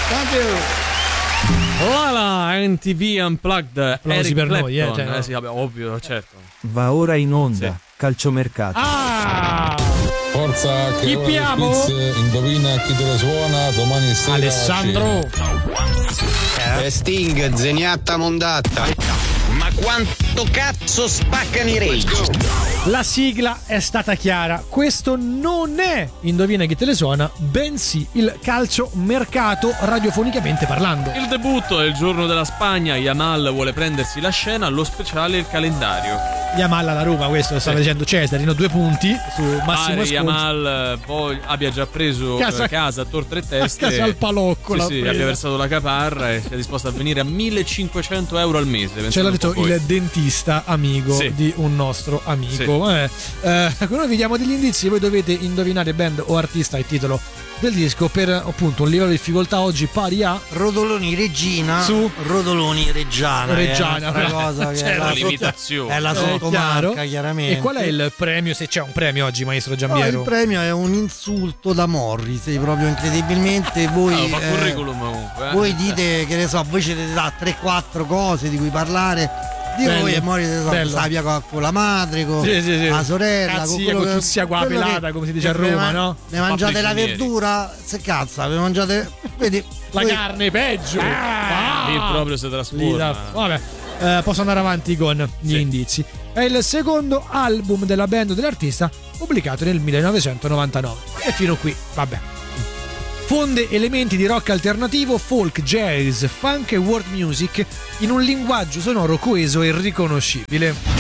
Lala, NTV Unplugged. Applausi per noi, Clapton. no. Sì, vabbè, ovvio, certo. Va ora in onda, Sì. calciomercato. Forza, che Chi ora il piamo? quiz, indovina chi te lo suona domani sera. Alessandro. Sting, zeniatta mondatta. Ma quanto cazzo spaccano i rage? La sigla è stata chiara. Questo non è Indovina chi te le suona, bensì il calcio mercato radiofonicamente parlando. Il debutto è il giorno della Spagna. Yamal vuole prendersi la scena. Allo speciale il calendario. Yamal alla Roma, questo lo stava dicendo Cesarino, 2 punti su Massimo Pare Sconti. Yamal poi abbia già preso casa a tor tre teste. Casa al Palocco, l'ha sì, presa. abbia versato la caparra e sia disposto a venire a 1.500 euro al mese. Ce l'ha detto Pensate un po' il dentista amico Sì. di un nostro amico. Sì. Noi vi diamo degli indizi, voi dovete indovinare band o artista e titolo del disco per appunto un livello di difficoltà oggi pari a Rodoloni Regina Su Rodoloni Reggiana. Reggiana, che è una cosa che c'è è la la limitazione. È la sottomarca, chiaro. chiaramente. E qual è il premio, se c'è un premio oggi, maestro No, Giambiero? il premio è un insulto da Morris, proprio incredibilmente voi, fa curriculum comunque. voi dite che ne so, voi ci dite da 3-4 cose di cui parlare di Bello, voi e Morris bello. sappia con la madre, con Sì. la sorella, Cazzi, quello con che- tuzia qua quello pelata, che- come si dice a che Roma, no? Ne mangiate la Fabbrici verdura? Se cazzo, vi mangiate, vedi, La voi- carne peggio. Lì proprio si trasforma. Vabbè, posso andare avanti con gli Sì. indizi. È il secondo album della band o dell'artista pubblicato nel 1999. E fino qui, vabbè. Fonde elementi di rock alternativo, folk, jazz, funk e world music in un linguaggio sonoro coeso e riconoscibile.